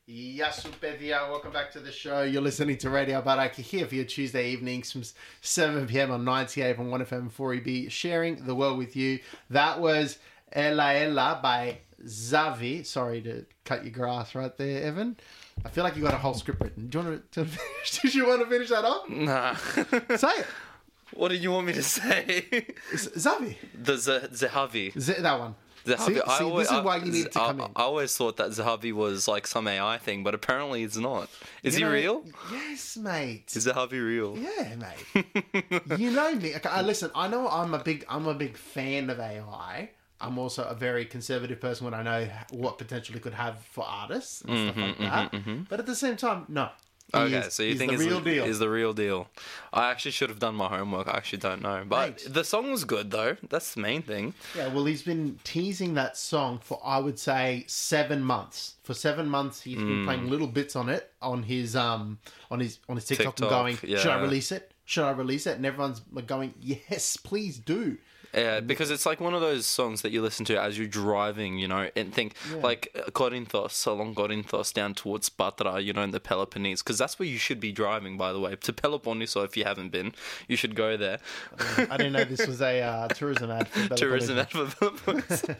Yasupedia, welcome back to the show. You're listening to Radio Baraki here for your Tuesday evenings from 7 p.m. on 98 on 1FM 4EB, sharing the world with you. That was Ella Ella by Xavi. Sorry to cut your grass right there, Evan. I feel like you got a whole script written. Do you want to finish? Did you want to finish that off? Nah. Say it. What did you want me to say? Xavi. The Zahavi. That one. Zahavi. This is why you need to come in. I always thought that Zahavi was like some AI thing, but apparently it's not. Is he real? Yes, mate. Is Zahavi real? Yeah, mate. You know me. Okay, listen, I know I'm a big fan of AI. I'm also a very conservative person when I know what potential it could have for artists and stuff like that. But at the same time, no. Okay, so you think the real deal. Is the real deal. I actually should have done my homework. I actually don't know. But the song was good, though. That's the main thing. Yeah, well, he's been teasing that song for, I would say, 7 months. For 7 months, he's been playing little bits on it, on his TikTok. And going, should I release it? Should I release it? And everyone's going, yes, please do. Yeah, because it's like one of those songs that you listen to as you're driving, you know, and think, like, Corinthos, along Corinthos, down towards Patra, you know, in the Peloponnese, because that's where you should be driving, by the way. To Peloponneso, if you haven't been, you should go there. I didn't know this was a tourism ad for Peloponneso.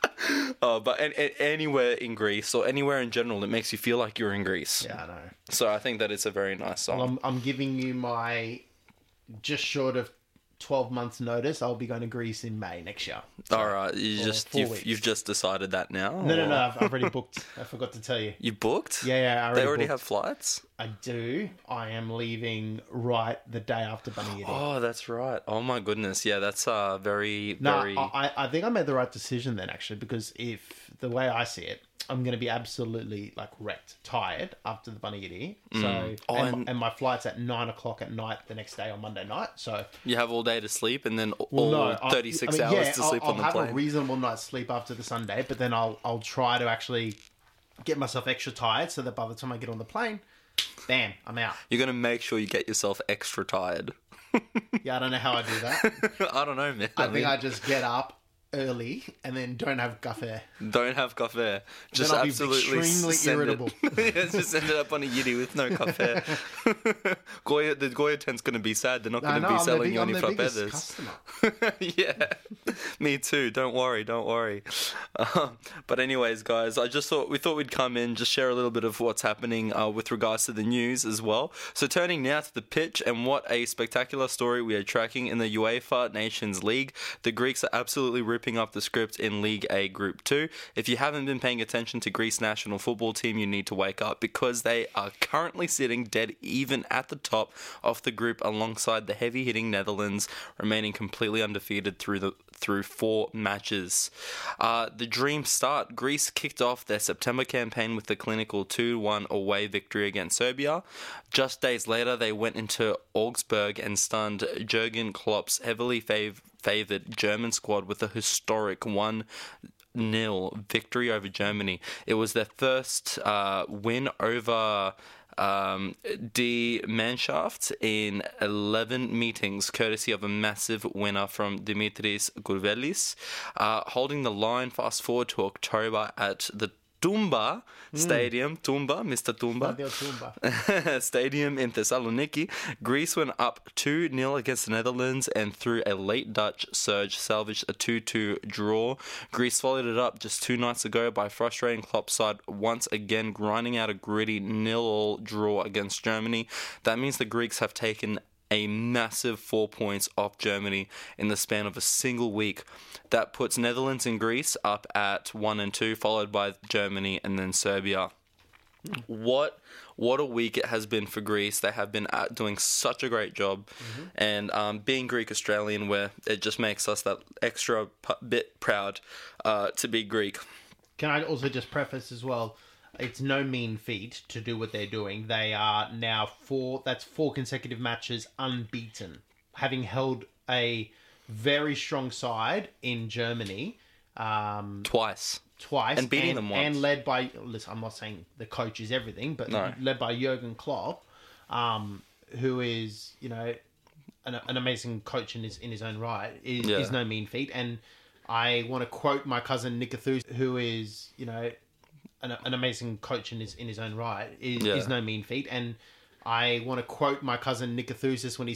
But anywhere in Greece, or anywhere in general, it makes you feel like you're in Greece. Yeah, I know. So I think that it's a very nice song. Well, I'm giving you my just short of 12 months notice. I'll be going to Greece in May next year. So, all right, you've just decided that now? No. I've already booked. I forgot to tell you. You booked? Yeah. They already have flights? I do. I am leaving right the day after Baniyiri. Oh, that's right. Oh my goodness. Yeah, that's very. I think I made the right decision then, actually, because if the way I see it, I'm going to be absolutely like wrecked, tired after the Baniyiri. So, and my flight's at 9 o'clock at night the next day on Monday night. So you have all day to sleep, and then 36 hours to sleep on the plane. I'll have a reasonable night's sleep after the Sunday, but then I'll try to actually get myself extra tired so that by the time I get on the plane, bam, I'm out. You're going to make sure you get yourself extra tired. Yeah, I don't know how I do that. I don't know, man. I think I just get up early and then don't have café. Don't have café. Just then I'll absolutely be extremely irritable. Just ended up on a yiddy with no café. The Goya tent's going to be sad. They're not going to be selling you any frappés. Yeah, me too. Don't worry. But anyways, guys, we thought we'd come in, just share a little bit of what's happening with regards to the news as well. So turning now to the pitch, and what a spectacular story we are tracking in the UEFA Nations League. The Greeks are absolutely ripping up the script in League A Group 2. If you haven't been paying attention to Greece national football team, you need to wake up, because they are currently sitting dead even at the top of the group alongside the heavy-hitting Netherlands, remaining completely undefeated through 4 matches. The dream start. Greece kicked off their September campaign with the clinical 2-1 away victory against Serbia. Just days later, they went into Augsburg and stunned Jurgen Klopp's heavily favoured German squad with a historic 1-0 victory over Germany. It was their first win over Die Mannschaft in 11 meetings, courtesy of a massive winner from Dimitris Gurvelis. Holding the line fast forward to October at the Tumba Stadium, Mr. Tumba Stadium in Thessaloniki, Greece went up 2-0 against the Netherlands, and through a late Dutch surge salvaged a 2-2 draw. Greece followed it up just 2 nights ago by frustrating Klopp's side once again, grinding out a gritty 0-0 draw against Germany. That means the Greeks have taken a massive 4 points off Germany in the span of a single week. That puts Netherlands and Greece up at 1 and 2, followed by Germany and then Serbia. What a week it has been for Greece. They have been doing such a great job. And being Greek-Australian, where it just makes us that extra bit proud to be Greek. Can I also just preface as well, it's no mean feat to do what they're doing. They are now 4 consecutive matches unbeaten, having held a very strong side in Germany. Twice. And beating them once. And led by, listen, I'm not saying the coach is everything, but led by Jurgen Klopp, who is, you know, an amazing coach in his own right, is no mean feat. And I want to quote my cousin Nikithus, who is, you know, an amazing coach in his own right is no mean feat. And I want to quote my cousin Nick Athousis when he